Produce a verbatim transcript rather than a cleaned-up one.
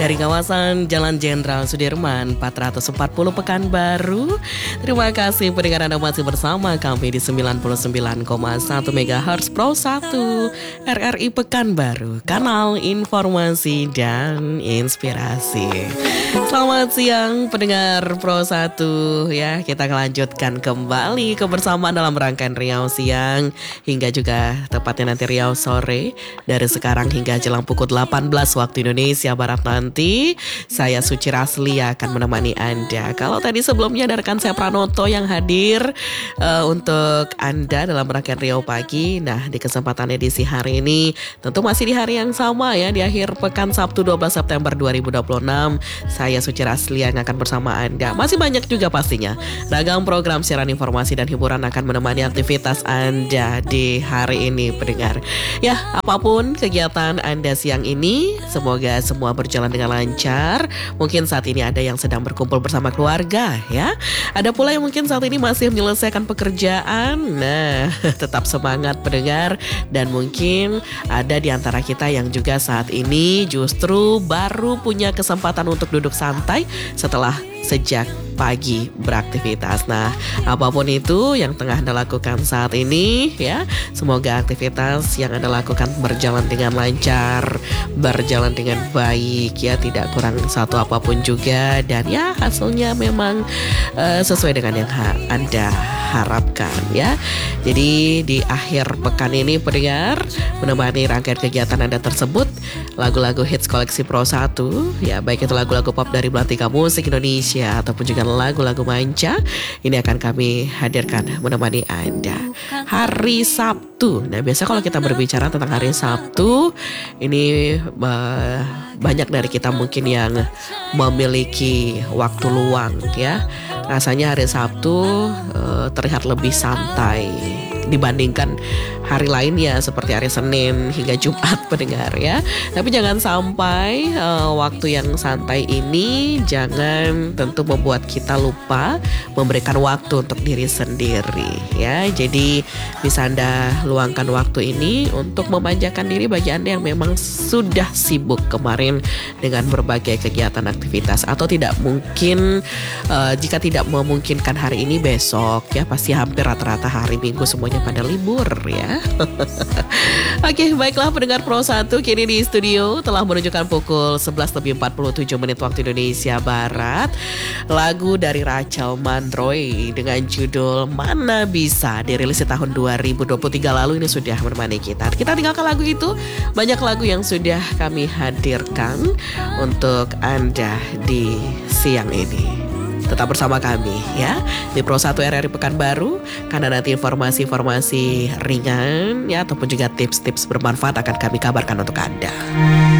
dari kawasan Jalan Jenderal Sudirman empat ratus empat puluh Pekanbaru. Terima kasih pendengar Anda masih bersama kami di sembilan puluh sembilan koma satu megahertz Pro satu R R I Pekanbaru, kanal informasi dan inspirasi. Selamat siang pendengar Pro satu ya. Kita akan lanjutkan kembali kebersamaan dalam rangkaian Riau Siang hingga juga tepatnya nanti Riau Sore. Dari sekarang hingga jelang pukul delapan belas waktu Indonesia Barat nanti, saya Suci Rasli akan menemani Anda. Kalau tadi sebelumnya ada rekan saya Pranoto yang hadir uh, untuk Anda dalam rangkaian Riau Pagi. Nah, di kesempatan edisi hari ini tentu masih di hari yang sama ya, di akhir pekan Sabtu dua belas September dua ribu dua puluh enam. Saya Suci Rasli yang akan bersama Anda. Masih banyak juga pastinya ragam program siaran informasi dan hiburan akan menemani aktivitas Anda di hari ini pendengar. Ya, apapun kegiatan Anda siang ini, semoga semua berjalan dengan lancar. Mungkin saat ini ada yang sedang berkumpul bersama keluarga ya. Ada pula yang mungkin saat ini masih menyelesaikan pekerjaan. Nah, tetap semangat pendengar. Dan mungkin ada di antara kita yang juga saat ini justru baru punya kesempatan untuk duduk santai setelah sejak pagi beraktivitas. Nah, apapun itu yang tengah Anda lakukan saat ini ya, semoga aktivitas yang Anda lakukan berjalan dengan lancar, berjalan dengan baik ya, tidak kurang satu apapun juga, dan ya hasilnya memang uh, sesuai dengan yang ha- Anda harapkan ya. Jadi di akhir pekan ini pendengar, menemani rangkaian kegiatan Anda tersebut, lagu-lagu hits koleksi Pro satu ya, baik itu lagu-lagu pop dari Belantika Musik Indonesia ataupun juga lagu-lagu manca, ini akan kami hadirkan menemani Anda hari Sabtu. Nah, biasa kalau kita berbicara tentang hari Sabtu, ini uh, banyak dari kita mungkin yang memiliki waktu luang ya. Rasanya hari Sabtu uh, terlihat lebih santai dibandingkan hari lainnya seperti hari Senin hingga Jumat pendengar ya. Tapi jangan sampai uh, waktu yang santai ini jangan tentu membuat kita lupa memberikan waktu untuk diri sendiri ya. Jadi bisa Anda luangkan waktu ini untuk memanjakan diri bagi Anda yang memang sudah sibuk kemarin dengan berbagai kegiatan aktivitas, atau tidak mungkin uh, jika tidak memungkinkan hari ini, besok ya, pasti hampir rata-rata hari Minggu semuanya pada libur ya. Oke, baiklah pendengar Pro satu, kini di studio telah menunjukkan pukul sebelas lebih empat puluh tujuh menit waktu Indonesia Barat. Lagu dari Rachel Mandroy dengan judul Mana Bisa dirilis di tahun dua ribu dua puluh tiga lalu ini sudah menemani kita. Kita tinggalkan lagu itu, banyak lagu yang sudah kami hadirkan untuk Anda di siang ini. Tetap bersama kami ya di Pro satu R R I Pekanbaru, karena nanti informasi-informasi ringan ya ataupun juga tips-tips bermanfaat akan kami kabarkan untuk Anda.